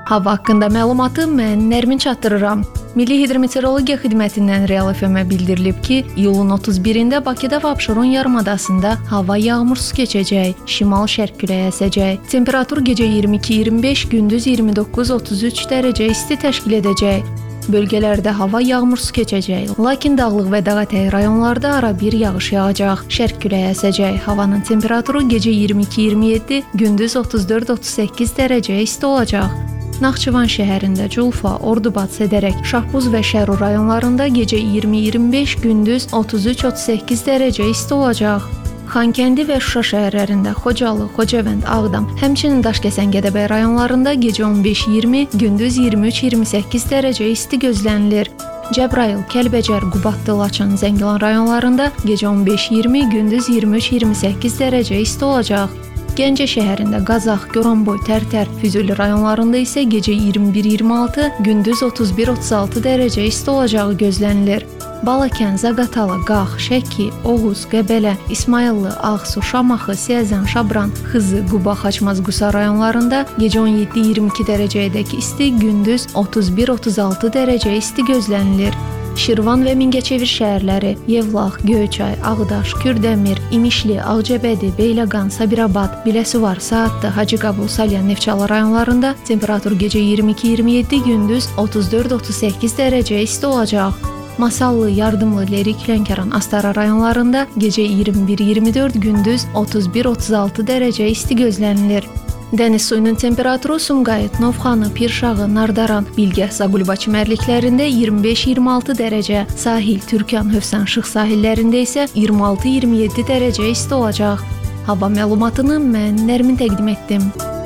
Hava haqqında məlumatı mən Nərmin çatdırıram. Milli Hidrometeorologiya Xidmətindən Real FM-ə bildirilib ki, iyulun 31-də Bakıda və Abşeron yarımadasında hava yağmursuz keçəcək, şimal-şərq küləyi əsəcək. Temperatur gecə 22-25, gündüz 29-33 dərəcə isti təşkil edəcək. Bölgələrdə hava yağmursuz keçəcək, lakin dağlıq və dağətəyi rayonlarda ara bir yağış yağacaq. Şərq küləyi əsəcək. Havanın temperaturu gecə 22-27, gündüz 34-38 dərəcə isti olacaq. Naxçıvan şəhərində Culfa, Ordubad, Sədərək, Şahbuz və Şərur rayonlarında gecə 20-25, gündüz 33-38 dərəcə isti olacaq. Xankəndi və Şuşa şəhərlərində Xocalı, Xocavənd, Ağdam, həmçinin Daşkəsən, Gədəbəy rayonlarında gecə 15-20, gündüz 23-28 dərəcə isti gözlənilir. Cəbrayıl, Kəlbəcər, Qubadlı, Laçın, Zəngilan rayonlarında gecə 15-20, gündüz 23-28 dərəcə isti olacaq. Gəncə şəhərində Qazax, Goranboy, Tərtər, Füzuli rayonlarında isə gecə 21-26, gündüz 31-36 dərəcə isti olacağı gözlənilir. Balakən, Zaqatala, Qax, Şəki, Oğuz, Qəbələ, İsmayıllı, Ağsu, Şamaxı, Siyəzən, Şabran, Xızı, Quba, Xaçmaz, Qusa rayonlarında gecə 17-22 dərəcəyədək isti, gündüz 31-36 dərəcə isti gözlənilir. Şirvan və Mingəçevir şəhərləri, Yevlax, Göyçay, Ağdaş, Kürdəmir, İmişli, Ağcabədi, Beyləqan, Sabirabad, Biləsuvar, Saatlı, Hacıqabul, Salyan, Neftçala rayonlarında temperatur gecə 22-27, gündüz 34-38 dərəcə isti olacaq. Masallı, Yardımlı, Lerik, Lənkəran, Astara rayonlarında gecə 21-24, gündüz 31-36 dərəcə isti gözlənilir. Dəniz suyunun temperaturu Sumqayıt, Novxanı, Pirşağı, Nardaran, Bilgəh, Zaqulba çimərliklərində 25-26 dərəcə, sahil, Türkan, Hövsan, Şıx sahillərində isə 26-27 dərəcə isti olacaq. Hava məlumatını mən Nərmin təqdim etdim.